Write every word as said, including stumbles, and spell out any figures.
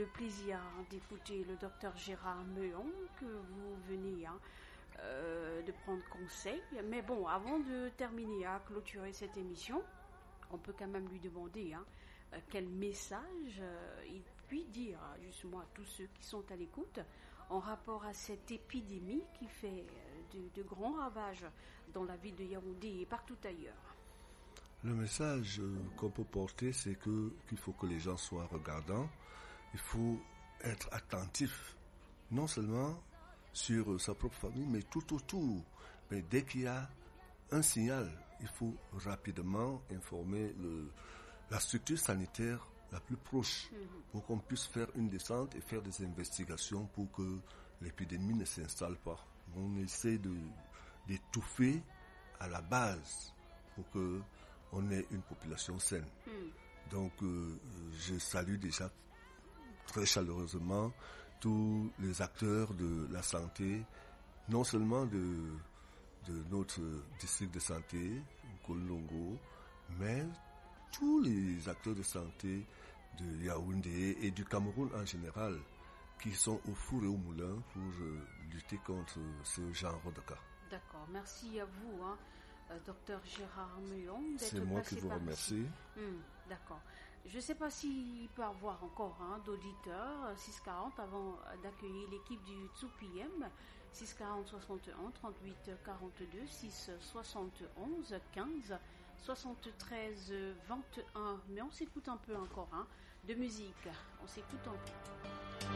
plaisir hein, d'écouter le docteur Gérard Meon que vous venez hein, euh, de prendre conseil. Mais bon, avant de terminer à clôturer cette émission, on peut quand même lui demander hein, euh, quel message euh, il puis dire justement à tous ceux qui sont à l'écoute en rapport à cette épidémie qui fait de, de grands ravages dans la ville de Yaoundé et partout ailleurs. Le message qu'on peut porter, c'est que qu'il faut que les gens soient regardants. Il faut être attentif, non seulement sur sa propre famille, mais tout autour. Mais dès qu'il y a un signal, il faut rapidement informer le, la structure sanitaire la plus proche pour qu'on puisse faire une descente et faire des investigations pour que l'épidémie ne s'installe pas. On essaie de, d'étouffer à la base pour que on ait une population saine. Mm. Donc, euh, je salue déjà très chaleureusement tous les acteurs de la santé, non seulement de, de notre district de santé, Kolongo, mais tous les acteurs de santé de Yaoundé et du Cameroun en général, qui sont au four et au moulin pour euh, lutter contre ce genre de cas. D'accord, merci à vous, hein. Euh, docteur Gérard Meon. C'est moi qui vous remercie. Hum, d'accord. Je ne sais pas s'il peut y avoir encore hein, d'auditeurs, six cent quarante, avant d'accueillir l'équipe du deux P M, six cent quarante soixante et un trente-huit quarante-deux, six cent soixante et onze quinze soixante-treize vingt et un. Mais on s'écoute un peu encore hein, de musique. On s'écoute un peu.